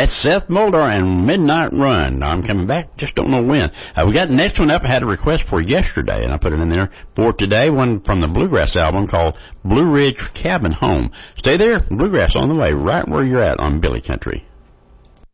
That's Seth Mulder and Midnight Run. I'm coming back, just don't know when. We got the next one up. I had a request for yesterday, and I put it in there for today, one from the Bluegrass album called Blue Ridge Cabin Home. Stay there, Bluegrass on the way, right where you're at on Billy Country.